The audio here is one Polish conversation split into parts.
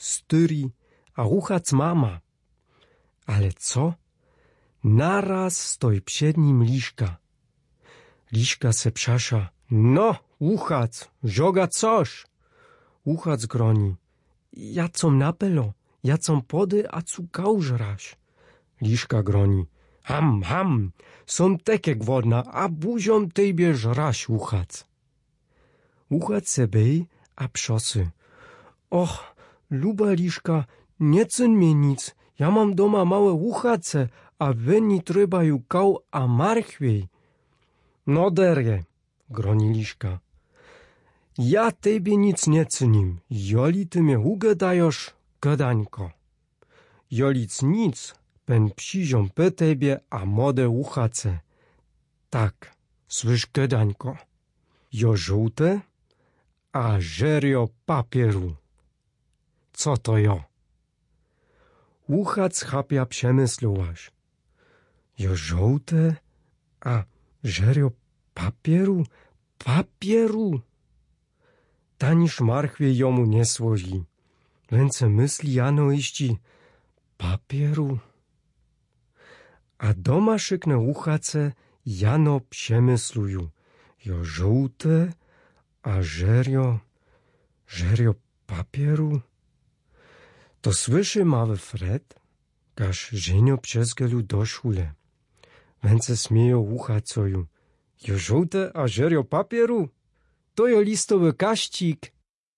styri a ruchac mama. Ale co? Naraz stoi przed nim Liszka. Liszka se przasza. No, uchac, żoga coś. Uchac groni. Ja com napelo, ja com pody, a cu gałżraś. Liszka groni. Ham, ham, som takie głodna, a buziom tebie żraś, uchac. Uchac se bej, a przosy. Och, luba Liszka, nie cyn mnie nic, ja mam doma małe uchace, a weni trebają kał a marchwiej. No derje, groni Liszka. Ja tebie nic nie cynim, joli ty mnie ugadajosz, gadańko. Jolic nic, ben przyziom pe tebie a mode uchace. Tak, słysz gadańko. Jo żółte, a żerio papieru. Co to jo? Uchac chapia przemyslowaś. Jo żółte, a żerio papieru? Papieru! Taniż marchwie jomu nie słozi. Lęce myśli jano iści papieru. A doma szykne uchace jano przemysluju. Jo żółte, a żerio papieru. To słyszy mały Fred, każ żenio przez gelu do szule. Węce smieją uchacoju. Jo żółte, a żerio papieru? To jo listowy kaścik.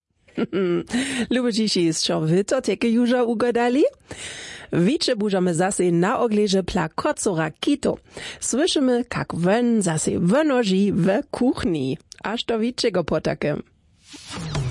Lubicie jeszcze wy to takie już ugadali? Wicze bużamy zase na ogleże plakocora kito. Słyszymy, jak won zase wynoży w kuchni. Aż to wiczego potakem.